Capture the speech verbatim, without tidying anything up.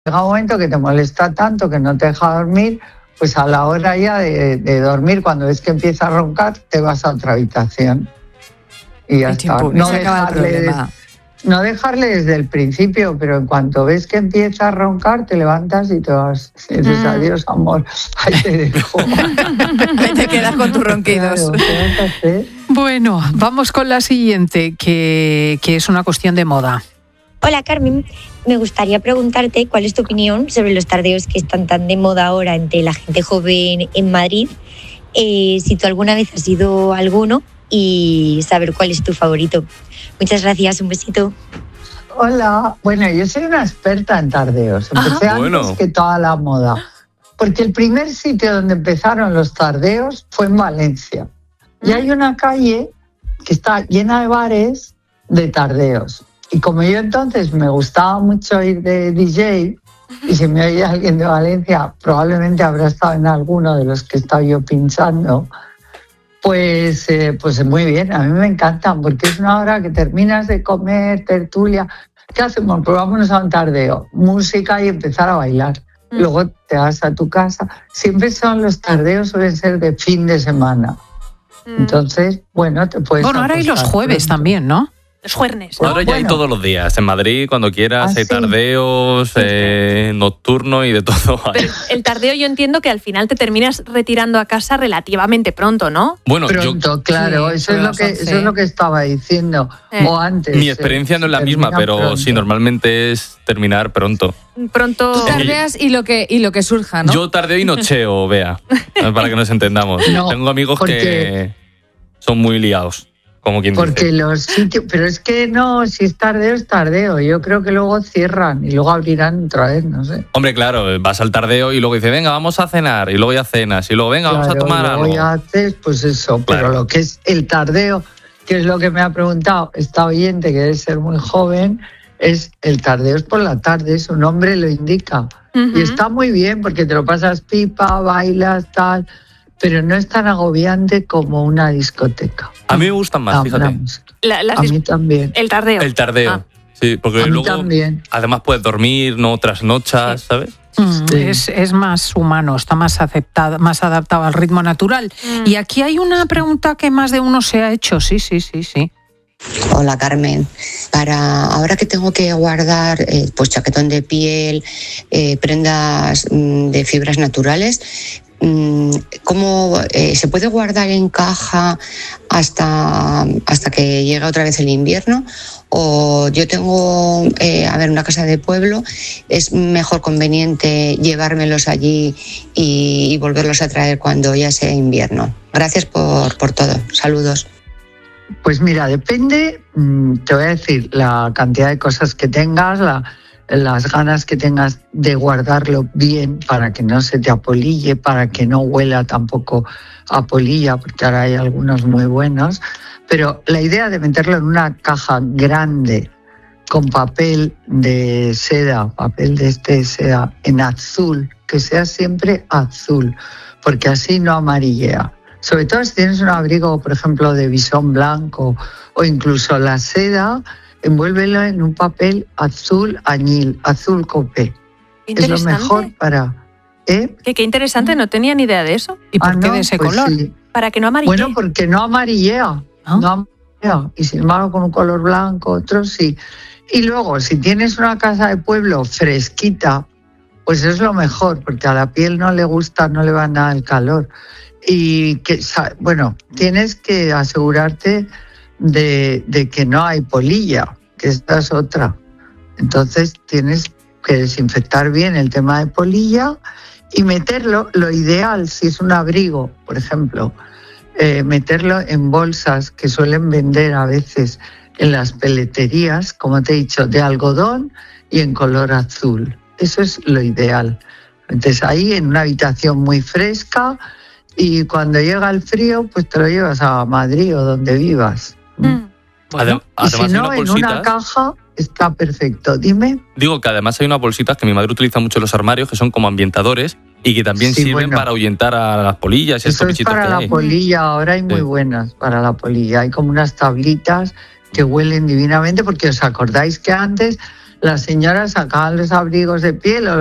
llega un momento que te molesta tanto que no te deja dormir, pues a la hora ya de, de dormir, cuando ves que empieza a roncar, te vas a otra habitación. Y ya El está. tiempo, No se acaba el dejarle, problema. no dejarle desde el principio, pero en cuanto ves que empieza a roncar, te levantas y te vas. Y dices, Mm. adiós, amor, ahí te dejo. Ahí te quedas con tus ronquidos. Claro, ¿qué vas a hacer? Bueno, vamos con la siguiente, que, que es una cuestión de moda. Hola Carmen, me gustaría preguntarte cuál es tu opinión sobre los tardeos que están tan de moda ahora entre la gente joven en Madrid, eh, si tú alguna vez has ido a alguno y saber cuál es tu favorito. Muchas gracias, un besito. Hola, bueno, yo soy una experta en tardeos. Empecé Ajá. antes Bueno. que toda la moda. Porque el primer sitio donde empezaron los tardeos fue en Valencia. Y hay una calle que está llena de bares de tardeos. Y como yo entonces me gustaba mucho ir de D J, y si me oye alguien de Valencia, probablemente habrá estado en alguno de los que he estado yo pinchando, pues, eh, pues muy bien, a mí me encantan, porque es una hora que terminas de comer, tertulia. ¿Qué hacemos? Pues vámonos a un tardeo, música y empezar a bailar. Mm. Luego te vas a tu casa. Siempre son los tardeos, suelen ser de fin de semana. Entonces, bueno, te puedes Bueno, ahora hay los acostar jueves pronto. también, ¿no? Los jueves. Ahora ya hay bueno. todos los días. En Madrid, cuando quieras, ¿Ah, hay sí? tardeos, eh, nocturnos y de todo. hay. Pero el tardeo yo entiendo que al final te terminas retirando a casa relativamente pronto, ¿no? Bueno, Pronto, yo, claro, Sí, eso, sobre es lo las que, once. eso es lo que estaba diciendo. Eh. O antes. mi eh, experiencia no es la se misma, termina pero pronto. sí, normalmente es terminar pronto. Pronto. Tú tardeas y lo que, y lo que surja, ¿no? Yo tardeo y nocheo, vea, para que nos entendamos. No, Tengo amigos porque- que son muy liados, como quien Porque dice. los sitios, pero es que no, si es tardeo, es tardeo. Yo creo que luego cierran y luego abrirán otra vez, no sé. Hombre, claro, vas al tardeo y luego dices, venga, vamos a cenar, y luego ya cenas, y luego, venga, vamos a Claro, tomar luego algo. ya haces, pues eso. Claro. Pero lo que es el tardeo, que es lo que me ha preguntado esta oyente, que debe ser muy joven, es el tardeo es por la tarde, su nombre lo indica. Ujú. Y está muy bien porque te lo pasas pipa, bailas, tal, pero no es tan agobiante como una discoteca. A mí me gustan más, Ah, fíjate. la música. La- las A dis- mí también. el tardeo. El tardeo. Ah. Sí, porque A mí luego también. además puedes dormir, no trasnochas, ¿sabes? Mm, Sí. es, es más humano, está más aceptado, más adaptado al ritmo natural. Mm. Y aquí hay una pregunta que más de uno se ha hecho, sí, sí, sí, sí. Hola Carmen, para ahora que tengo que guardar eh, pues chaquetón de piel, eh, prendas mm, de fibras naturales, mm, ¿cómo eh, se puede guardar en caja hasta, hasta que llegue otra vez el invierno? O yo tengo, eh, a ver, una casa de pueblo, es mejor conveniente llevármelos allí y, y volverlos a traer cuando ya sea invierno. Gracias por, por todo. Saludos. Pues mira, depende, mm, te voy a decir, la cantidad de cosas que tengas, la, las ganas que tengas de guardarlo bien para que no se te apolille, para que no huela tampoco a polilla, porque ahora hay algunos muy buenos. Pero la idea de meterlo en una caja grande con papel de seda, papel de este seda en azul, que sea siempre azul, porque así no amarillea. Sobre todo si tienes un abrigo, por ejemplo, de visón blanco o incluso la seda, envuélvelo en un papel azul añil, azul copé. Qué Es lo interesante. mejor para... ¿eh? Que qué interesante, no tenía ni idea de eso. ¿Y por Ah, qué no, de ese pues color? sí. Para que no amarille. Bueno, porque no amarillea, ¿Ah? no amarillea. Y sin embargo con un color blanco, otro sí. Y luego, si tienes una casa de pueblo fresquita, pues es lo mejor, porque a la piel no le gusta, no le va nada el calor. Y que, sa- bueno, tienes que asegurarte de, de que no hay polilla, que esta es otra. Entonces tienes que desinfectar bien el tema de polilla y meterlo, lo ideal, si es un abrigo, por ejemplo, eh, meterlo en bolsas que suelen vender a veces en las peleterías, como te he dicho, de algodón y en color azul. Eso es lo ideal. Entonces ahí en una habitación muy fresca y cuando llega el frío, pues te lo llevas a Madrid o donde vivas. Mm. Adem- Y si además hay no, unas en bolsitas, una caja está perfecto. Dime. digo que además hay unas bolsitas que mi madre utiliza mucho en los armarios que son como ambientadores y que también Sí, sirven bueno. para ahuyentar a las polillas y Eso estos es bichitos para que la hay. polilla, ahora hay muy Sí. buenas para la polilla. Hay como unas tablitas que huelen divinamente, porque os acordáis que antes las señoras sacaban los abrigos de piel o